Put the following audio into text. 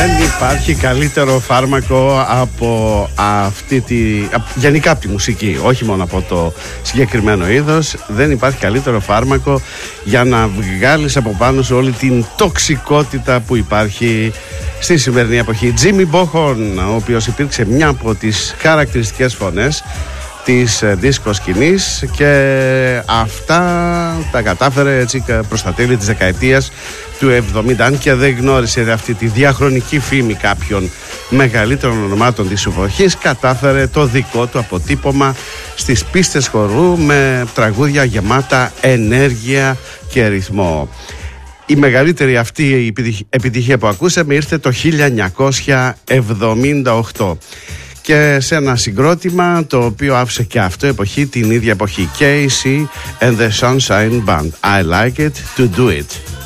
Δεν υπάρχει καλύτερο φάρμακο από γενικά από τη μουσική, όχι μόνο από το συγκεκριμένο είδος. Δεν υπάρχει καλύτερο φάρμακο για να βγάλεις από πάνω σου όλη την τοξικότητα που υπάρχει στη σημερινή εποχή. Τζίμι Μπόχορν, ο οποίος υπήρξε μια από τις χαρακτηριστικές φωνές της δίσκο σκηνής, και αυτά τα κατάφερε έτσι προς τα τέλη της δεκαετίας του 70, αν και δεν γνώρισε αυτή τη διαχρονική φήμη κάποιων μεγαλύτερων ονομάτων της εποχής. Κατάφερε το δικό του αποτύπωμα στις πίστες χορού με τραγούδια γεμάτα ενέργεια και ρυθμό. Η μεγαλύτερη αυτή επιτυχία που ακούσαμε ήρθε το 1978 και σε ένα συγκρότημα το οποίο άφησε και αυτό εποχή, την ίδια εποχή, Casey and the Sunshine Band. I like it to do it.